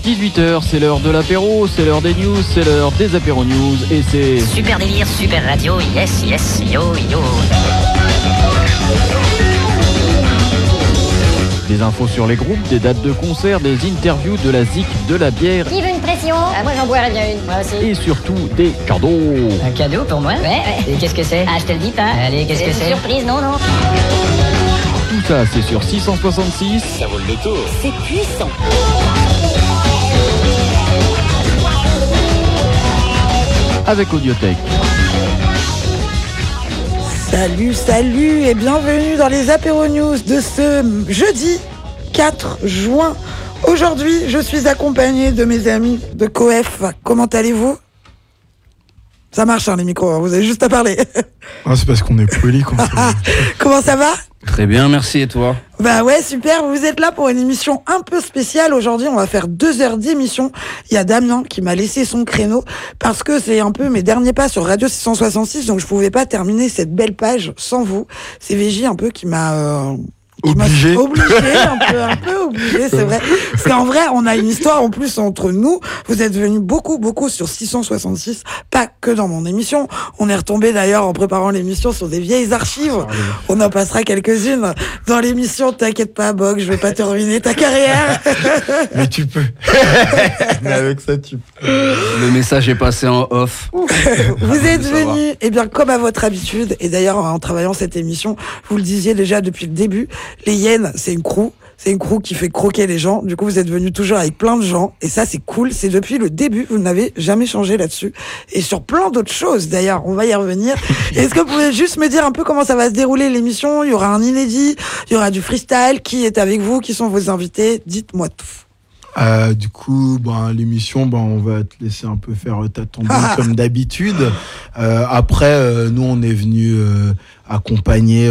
18h, c'est l'heure de l'apéro, c'est l'heure des news, c'est l'heure des apéro news et c'est... Super délire, super radio, yes, yes, yo, yo. Des infos sur les groupes, des dates de concert, des interviews, de la zik, de la bière... Qui veut une pression? Moi j'en boirais bien une, moi aussi. Et surtout des cadeaux. Un cadeau pour moi? Ouais. Et qu'est-ce que c'est? Ah, je te le dis pas. Allez, qu'est-ce que c'est? Surprise, non. Tout ça, c'est sur 666. Ça vaut le détour. C'est puissant. Avec Audiothèque. Salut et bienvenue dans les apéro news de ce jeudi 4 juin. Aujourd'hui, je suis accompagné de mes amis de Coef. Comment allez-vous? Ça marche les micros, vous avez juste à parler. Ah, c'est parce qu'on est poli. Comment ça va? Très bien, merci, et toi? Bah ouais, super, vous êtes là pour une émission un peu spéciale. Aujourd'hui, on va faire 2 heures d'émission. Il y a Damien qui m'a laissé son créneau parce que c'est un peu mes derniers pas sur Radio 666, donc je pouvais pas terminer cette belle page sans vous. C'est VJ un peu qui m'a... Obligé, un peu obligé, c'est vrai. Parce qu'en vrai, on a une histoire en plus entre nous. Vous êtes venus beaucoup sur 666, pas que dans mon émission. On est retombé d'ailleurs en préparant l'émission sur des vieilles archives. On en passera quelques-unes dans l'émission. T'inquiète pas, Bog, je vais pas te ruiner ta carrière. Mais tu peux. Mais avec ça, tu peux. Le message est passé en off. Vous êtes venus, eh bien, comme à votre habitude, et d'ailleurs, en travaillant cette émission, vous le disiez déjà depuis le début, les Hyènes, c'est une crew qui fait croquer les gens. Du coup, vous êtes venus toujours avec plein de gens. Et ça, c'est cool. C'est depuis le début. Vous n'avez jamais changé là-dessus. Et sur plein d'autres choses, d'ailleurs. On va y revenir. Est-ce que vous pouvez juste me dire un peu comment ça va se dérouler l'émission? Il y aura un inédit. Il y aura du freestyle. Qui est avec vous? Qui sont vos invités? Dites-moi tout. Du coup, l'émission, on va te laisser un peu faire ta tombée comme d'habitude. Après, nous, on est venus accompagner...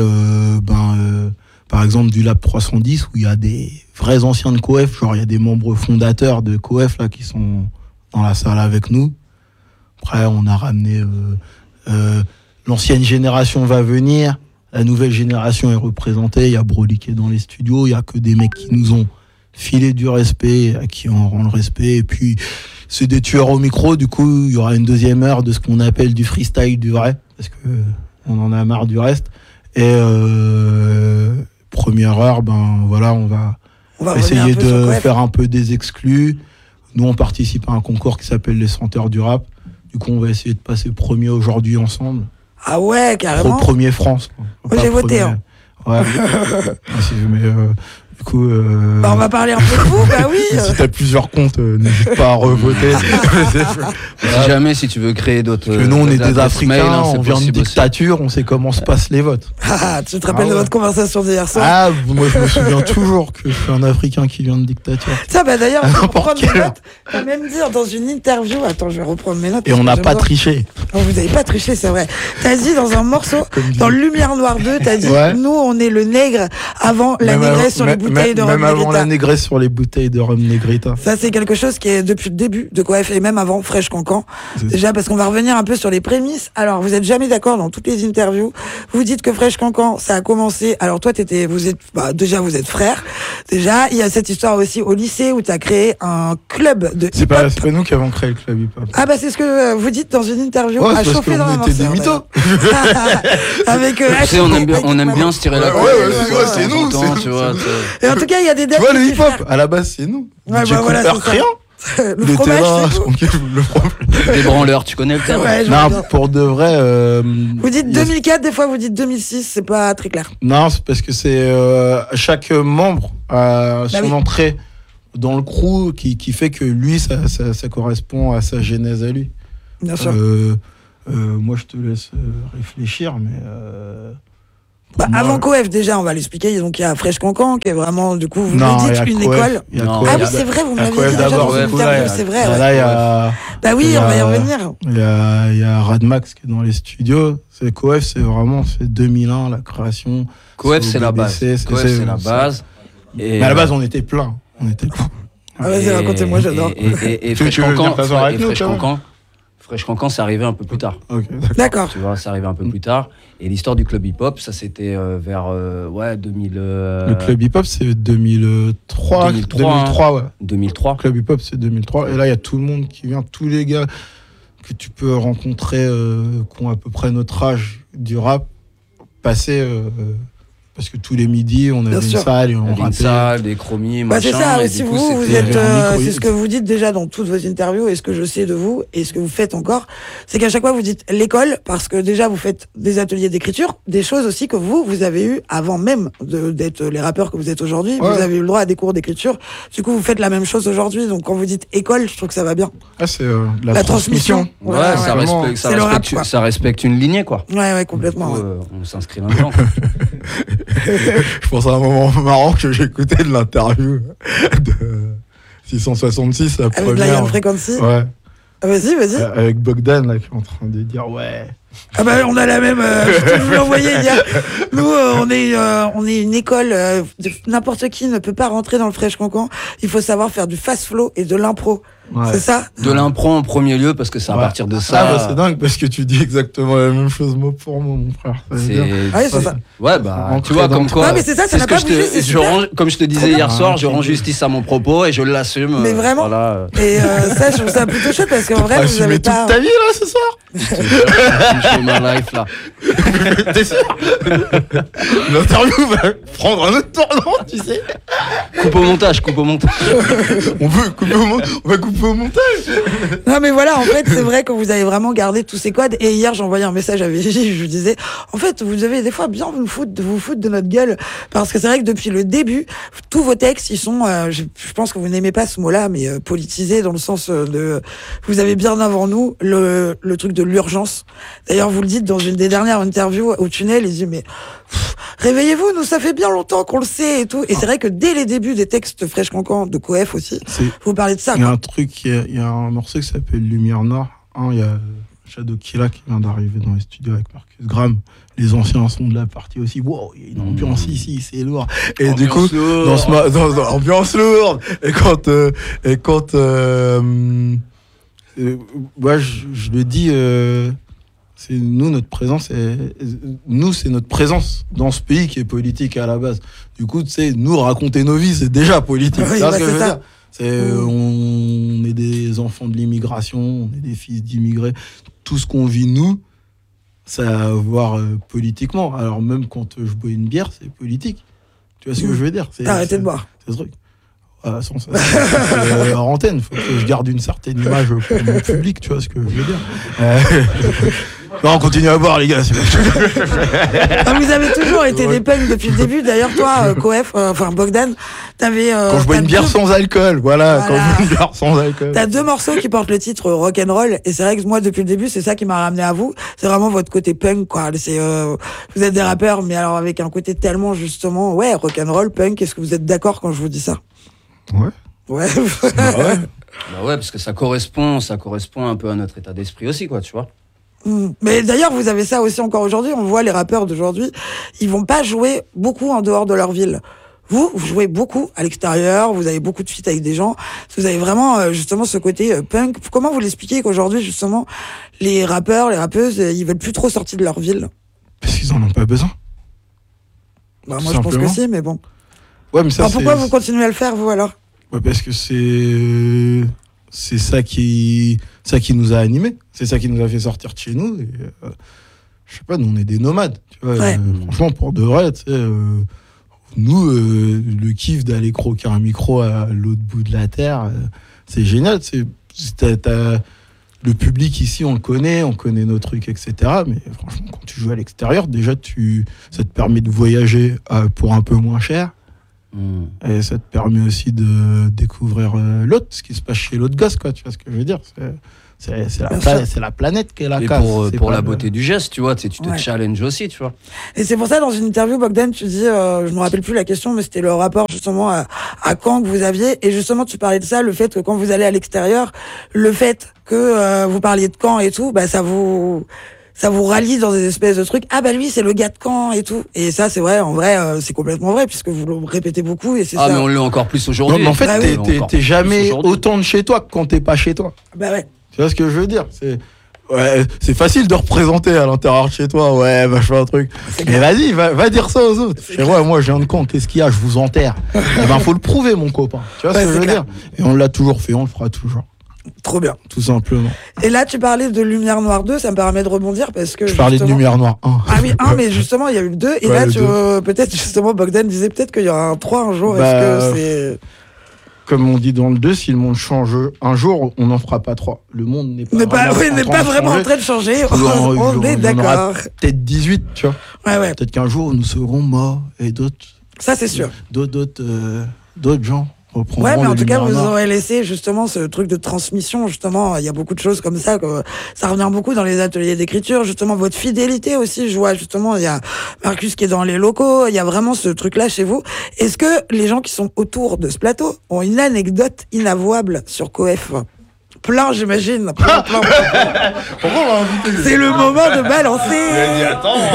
par exemple du Lab 310 où il y a des vrais anciens de Coef, genre il y a des membres fondateurs de Coef là qui sont dans la salle avec nous. Après on a ramené l'ancienne génération va venir, la nouvelle génération est représentée, il y a Broly qui est dans les studios, il y a que des mecs qui nous ont filé du respect, à qui on rend le respect, et puis c'est des tueurs au micro. Du coup il y aura une deuxième heure de ce qu'on appelle du freestyle du vrai, parce que on en a marre du reste. Et première heure, on va essayer de faire un peu des exclus. Nous, on participe à un concours qui s'appelle les Senteurs du rap. Du coup, on va essayer de passer premier aujourd'hui ensemble. Ah ouais, carrément. Premier France. Moi, j'ai voté. Ouais. Du coup, on va parler un peu de vous, bah oui. Si t'as plusieurs comptes, n'hésite pas à revoter. Si tu veux créer d'autres. Parce que nous, on est des Africains, on vient de dictature, on sait comment se passent les votes. Tu te rappelles de votre conversation d'hier soir? Moi, je me souviens toujours que je suis un Africain qui vient de dictature. Ça, d'ailleurs, je vais reprendre mes notes. T'as même dit dans une interview, attends, je vais reprendre mes notes. Et on n'a pas triché. Non, vous n'avez pas triché, c'est vrai. T'as dit dans un morceau, dans Lumière Noire 2, t'as dit, nous, on est le nègre avant la négresse sur les bouteilles de rhum Negrita. Même avant la négresse sur les bouteilles de rhum Negrita. Ça, c'est quelque chose qui est depuis le début de Coef, et même avant Fresh Cancan. Déjà, parce qu'on va revenir un peu sur les prémices. Alors, vous êtes jamais d'accord dans toutes les interviews. Vous dites que Fresh Cancan, ça a commencé. Alors, toi, vous êtes frères. Déjà, il y a cette histoire aussi au lycée où t'as créé un club de hip-hop. C'est pas nous qui avons créé le club hip-hop. Ah, c'est ce que vous dites dans une interview. À chauffer dans la Marseille. Des mythos. Avec, on aime bien se tirer la coupe. Ouais, c'est nous. Tu vois. Et en tout cas, il y a des dates. Tu vois, le hip-hop, à la base, c'est nous. Ouais, voilà, c'est rien. Le fromage, c'est des branleurs, tu connais le terme? Non, pour de vrai. Vous dites 2004, des fois vous dites 2006, c'est pas très clair. Non, c'est parce que c'est chaque membre a son entrée dans le crew qui fait que lui, ça correspond à sa genèse à lui. Bien sûr. Moi, je te laisse réfléchir, mais. Avant Coef, déjà, on va l'expliquer. Donc, il y a Fresh Cancan, qui est vraiment, du coup, vous me dites une école. Ah oui, c'est vrai, vous me l'avez dit d'abord. C'est vrai. Là, il y a. Bah oui, on va y revenir. Il y a Radmax qui est dans les studios. C'est Coef, c'est 2001, la création. Coef, c'est la base. C'est la base. Mais à la base, on était plein. Fresh Cancan, c'est arrivé un peu plus tard. Ok, D'accord. Tu vois, c'est arrivé un peu plus tard. Et l'histoire du club hip-hop, ça c'était vers 2000. Le club hip-hop, c'est 2003. 2003, ouais. 2003. Club hip-hop, c'est 2003. Et là, il y a tout le monde qui vient, tous les gars que tu peux rencontrer qui ont à peu près notre âge du rap, passer. Parce que tous les midis, on avait une salle et on rappait. Une salle, des chromis, machin. C'est ça, aussi vous êtes, c'est ce que vous vous dites déjà dans toutes vos interviews, et ce que je sais de vous, et ce que vous faites encore, c'est qu'à chaque fois vous dites l'école, parce que déjà vous faites des ateliers d'écriture, des choses aussi que vous avez eu avant même d'être les rappeurs que vous êtes aujourd'hui, vous avez eu le droit à des cours d'écriture, du coup vous faites la même chose aujourd'hui, donc quand vous dites école, je trouve que ça va bien. Ah, c'est la transmission. Ouais, ça respecte une lignée, quoi. Ouais, complètement. Du coup, on s'inscrit là-dedans. Je pense à un moment marrant que j'ai écouté de l'interview de 666, la première. Avec Lion Frequency. Ouais. Ah, vas-y. Avec Bogdan, là, qui est en train de dire ouais. Ah bah on a la même. Je vous l'ai envoyé hier. Nous, on est une école. N'importe qui ne peut pas rentrer dans le Fresh Cancan. Il faut savoir faire du fast flow et de l'impro. Ouais. C'est ça. De l'impro en premier lieu, parce que c'est à partir de ça. Ah bah c'est dingue parce que tu dis exactement la même chose mot pour mot, mon frère. C'est ça. Ouais, bah tu vois comme quoi. Non mais c'est ça n'a pas bougé. Comme je te disais hier soir, je rends justice à mon propos et je l'assume. Mais vraiment. Voilà. Et ça, je trouve ça plutôt chouette parce qu'en vrai, vous avez pas. Tu toute ta vie là ce soir. Je fais ma life là. T'es sûr? L'interview va prendre un autre tournant, tu sais. Coupe au montage. On va couper au montage. Non mais voilà, en fait, c'est vrai que vous avez vraiment gardé tous ces codes. Et hier, j'envoyais un message à Vigie, je lui disais, en fait, vous devez des fois bien vous foutre de notre gueule, parce que c'est vrai que depuis le début, tous vos textes, ils sont, je pense que vous n'aimez pas ce mot-là, mais politisés dans le sens de, vous avez bien avant nous le truc de l'urgence. D'ailleurs, vous le dites dans une des dernières interviews au tunnel, il dit mais réveillez-vous, nous ça fait bien longtemps qu'on le sait et tout. Et c'est vrai que dès les débuts des textes Fresh Cancan de Coef aussi, vous parlez de ça. Il y a un truc, il y a un morceau qui s'appelle Lumière Noire. Il y a Shadow Killa qui vient d'arriver dans les studios avec Marcus Graham. Les anciens sont de la partie aussi. Wow, il y a une ambiance ici, c'est lourd. Et ambiance du coup, dans ambiance lourde. Et quand moi je le dis, c'est nous notre présence, c'est notre présence dans ce pays qui est politique à la base. Du coup, tu sais, nous raconter nos vies, c'est déjà politique. Oui, c'est ce que je veux dire. On est des enfants de l'immigration, on est des fils d'immigrés. Tout ce qu'on vit, nous, ça a à voir politiquement. Alors même quand je bois une bière, c'est politique. Tu vois ce que je veux dire? Arrêtez de boire. C'est ce truc. En antenne, il faut que je garde une certaine image pour mon public, tu vois ce que je veux dire. Non, on continue à boire, les gars. Vous avez toujours été des punks depuis le début. D'ailleurs, toi, Coef, Bogdan, t'avais. Quand je bois une bière sans alcool, voilà. Quand je bois une bière sans alcool. T'as 2 morceaux qui portent le titre rock'n'roll, et c'est vrai que moi, depuis le début, c'est ça qui m'a ramené à vous. C'est vraiment votre côté punk, quoi. Vous êtes des rappeurs, mais alors avec un côté tellement justement, rock'n'roll, punk. Est-ce que vous êtes d'accord quand je vous dis ça? Ouais. Bah ouais, parce que ça correspond un peu à notre état d'esprit aussi, quoi, tu vois. Mais d'ailleurs, vous avez ça aussi encore aujourd'hui. On voit les rappeurs d'aujourd'hui, ils vont pas jouer beaucoup en dehors de leur ville. Vous jouez beaucoup à l'extérieur, vous avez beaucoup de feats avec des gens. Vous avez vraiment justement ce côté punk. Comment vous l'expliquez qu'aujourd'hui, justement, les rappeurs, les rappeuses, ils veulent plus trop sortir de leur ville? Parce qu'ils en ont pas besoin. Moi, je pense que si, mais bon. Ouais, mais ça, alors pourquoi vous continuez à le faire, vous, alors? Ouais, parce que c'est ça qui nous a animés. C'est ça qui nous a fait sortir de chez nous. Et, je sais pas, nous, on est des nomades. Tu vois, franchement, pour de vrai, tu sais, nous, le kiff d'aller croquer un micro à l'autre bout de la terre, c'est génial. Le public ici, on le connaît, on connaît nos trucs, etc. Mais franchement, quand tu joues à l'extérieur, déjà, ça te permet de voyager pour un peu moins cher. Et ça te permet aussi de découvrir l'autre, ce qui se passe chez l'autre gosse, quoi. Tu vois ce que je veux dire? C'est la planète qui est la casse. Pour la beauté du geste, tu vois, tu te challenges aussi, tu vois. Et c'est pour ça, dans une interview, Bogdan, tu dis, je me rappelle plus la question, mais c'était le rapport justement à Caen que vous aviez, et justement tu parlais de ça, le fait que quand vous allez à l'extérieur, le fait que vous parliez de Caen et tout, ça vous rallie dans des espèces de trucs. Lui, c'est le gars de Caen et tout. Et ça, c'est vrai, en vrai, c'est complètement vrai, puisque vous le répétez beaucoup, et c'est ça. Mais on l'est encore plus aujourd'hui. Non, mais en fait, t'es jamais autant de chez toi que quand t'es pas chez toi. Bah ouais. Tu vois ce que je veux dire? Ouais, c'est facile de représenter à l'intérieur de chez toi. Ouais, va faire un truc. Mais vas-y, va dire ça aux autres. Et moi, je viens de Caen. Qu'est-ce qu'il y a? Je vous enterre. Eh ben, faut le prouver, mon copain. Tu vois ce que je veux dire? Et on l'a toujours fait, on le fera toujours. Trop bien. Tout simplement. Et là, tu parlais de Lumière Noire 2, ça me permet de rebondir parce que. Je parlais de Lumière Noire 1. Ah oui, 1, mais justement, il y a eu le 2. Et là, peut-être, justement, Bogdan disait peut-être qu'il y aura un 3 un jour. Est-ce que c'est. Comme on dit dans le 2, si le monde change un jour, on n'en fera pas 3. Le monde n'est pas vraiment en train de changer. On est d'accord. Peut-être 18, tu vois. Ouais. Peut-être qu'un jour, nous serons morts et d'autres. Ça, c'est sûr. D'autres gens reprendront. Ouais, mais en tout cas, vous Noire. aurez laissé justement ce truc de transmission. Justement, il y a beaucoup de choses comme ça. Ça revient beaucoup dans les ateliers d'écriture. Justement, votre fidélité aussi. Je vois justement, il y a Marcus qui est dans les locaux. Il y a vraiment ce truc-là chez vous. Est-ce que les gens qui sont autour de ce plateau ont une anecdote inavouable sur Coef? Plein, j'imagine. Plein. Pourquoi on l'a invité? C'est le moment de balancer. Il a dit attends.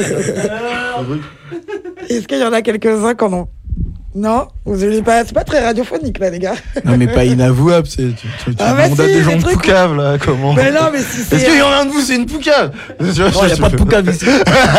Est-ce qu'il y en a quelques-uns qui en ont? Non, c'est pas très radiophonique là, les gars. Non, mais pas inavouable, tu demandes à des gens de poucave là, comment? Mais non, mais si c'est. Est-ce qu'il y en a un de vous, c'est une poucave? Non, il n'y a pas de poucave ici.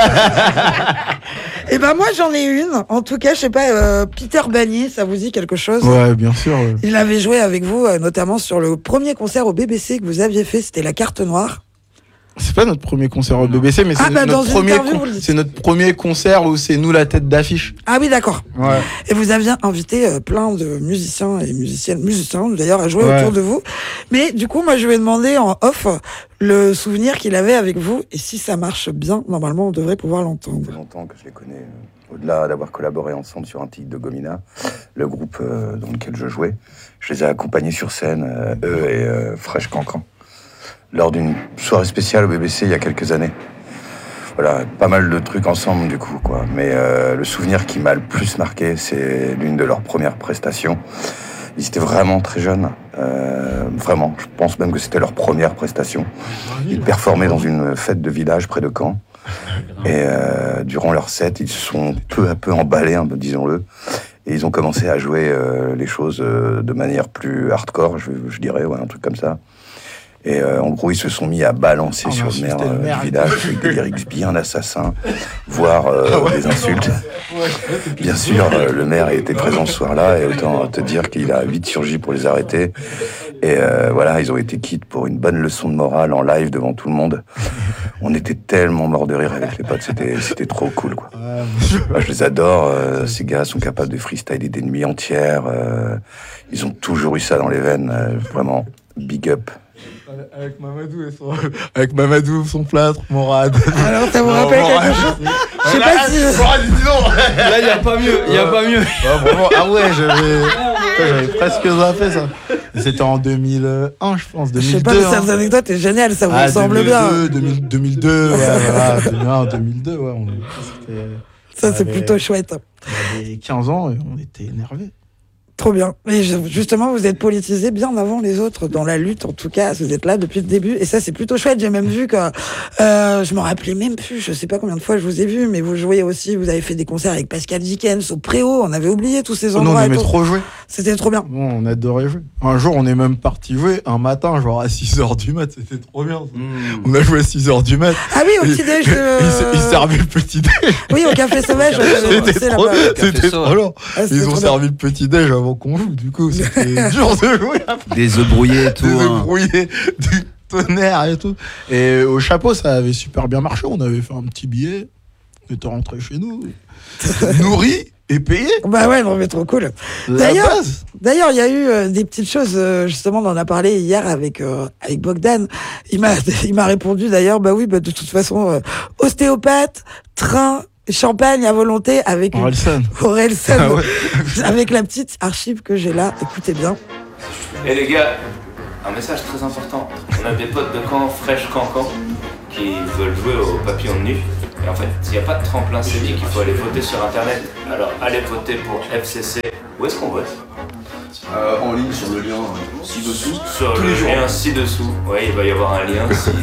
Eh ben moi j'en ai une. En tout cas, je sais pas, Peter Bagné, ça vous dit quelque chose? Ouais, bien sûr. Ouais. Il avait joué avec vous, notamment sur le premier concert au BBC que vous aviez fait, c'était La Carte Noire. C'est pas notre premier concert au BBC, mais c'est notre premier concert où c'est nous la tête d'affiche. Ah oui, d'accord. Ouais. Et vous aviez invité musiciens et musiciens d'ailleurs à jouer autour de vous. Mais du coup, moi je lui ai demandé en off le souvenir qu'il avait avec vous. Et si ça marche bien, normalement on devrait pouvoir l'entendre. Ça fait longtemps que je les connais. Au-delà d'avoir collaboré ensemble sur un titre de Gomina, le groupe dans lequel je jouais, je les ai accompagnés sur scène, eux et Fresh Cancan, lors d'une soirée spéciale au BBC il y a quelques années. Voilà, pas mal de trucs ensemble du coup, quoi. Mais le souvenir qui m'a le plus marqué, c'est l'une de leurs premières prestations. Ils étaient vraiment très jeunes, vraiment. Je pense même que c'était leur première prestation. Ils performaient dans une fête de village près de Caen. Et durant leur set, ils se sont peu à peu emballés, disons-le. Et ils ont commencé à jouer les choses de manière plus hardcore, je dirais, ouais, un truc comme ça. Et en gros, ils se sont mis à balancer sur le maire du village avec des lyrics bien assassins, voire des insultes. Bien sûr, le maire a été présent ce soir-là, et autant te dire qu'il a vite surgi pour les arrêter. Et voilà, ils ont été quittes pour une bonne leçon de morale en live devant tout le monde. On était tellement morts de rire avec les potes, c'était trop cool, quoi. Moi, je les adore, ces gars sont capables de freestyler des nuits entières. Ils ont toujours eu ça dans les veines, vraiment, big up. Avec Mamadou, son plâtre, Morad. Alors ça vous rappelle quelque chose? Je sais pas si... Là, il n'y a pas mieux. Vraiment, ah ouais, j'avais presque zappé ça. C'était en 2001, je pense, 2002. Je sais pas, mais cette anecdote est géniale, ça vous semble bien. 2002, ouais, voilà, 2001, 2002, ouais. Ça, c'est plutôt chouette. On avait 15 ans et on était énervés. Trop bien. Et justement, vous êtes politisé bien avant les autres, dans la lutte en tout cas. Vous êtes là depuis le début. Et ça, c'est plutôt chouette. J'ai même vu que... je m'en rappelais même plus. Je sais pas combien de fois je vous ai vu, mais vous jouez aussi. Vous avez fait des concerts avec Pascal Dickens au Préau. On avait oublié tous ces endroits. Non, on aimait trop jouer. C'était trop bien. Bon, on adorait jouer. Un jour, on est même parti jouer un matin, genre à 6h du mat. C'était trop bien. On a joué à 6h du mat. Ah oui, au petit-déj. Ils servaient le petit-déj. Oui, au Café Sauvage. C'était trop long. Ils ont servi le petit-déj avant qu'on joue, du coup, c'était dur de jouer. Des œufs brouillés et tout. Des œufs brouillés, du tonnerre et tout. Et au chapeau, ça avait super bien marché. On avait fait un petit billet. On était rentré chez nous, nourri et payé. Bah ouais, non, mais trop cool. D'ailleurs, il y a eu des petites choses, justement, on en a parlé hier avec Bogdan. Il m'a répondu d'ailleurs, bah oui, bah de toute façon, ostéopathe, train, champagne à volonté avec Orelsan. Ah ouais. Avec la petite archive que j'ai là. Écoutez bien. Et les gars, un message très important. On a des potes de Caen, Fresh Cancan, qui veulent jouer au papillon de nu. Et en fait, il n'y a pas de tremplin scénique, il faut aller voter sur internet. Alors allez voter pour FCC. Où est-ce qu'on vote ? En ligne sur le lien ci-dessous. Sur le lien ci-dessous. Oui, il va y avoir un lien.